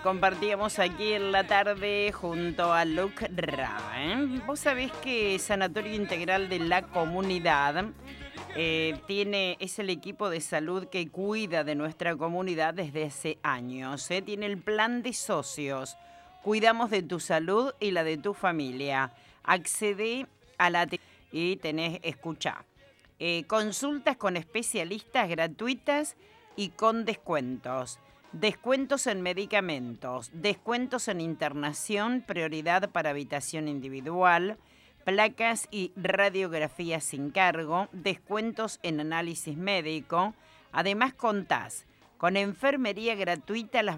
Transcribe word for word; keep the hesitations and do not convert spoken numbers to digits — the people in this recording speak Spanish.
compartíamos aquí en la tarde junto a Luc Ra. ¿eh? Vos sabés que Sanatorio Integral de la Comunidad eh, tiene, es el equipo de salud que cuida de nuestra comunidad desde hace años. ¿eh? Tiene el plan de socios. Cuidamos de tu salud y la de tu familia. Accede a la te- y tenés, escuchá, eh, consultas con especialistas gratuitas y con descuentos. Descuentos en medicamentos, descuentos en internación, prioridad para habitación individual, placas y radiografías sin cargo, descuentos en análisis médico. Además contás con enfermería gratuita las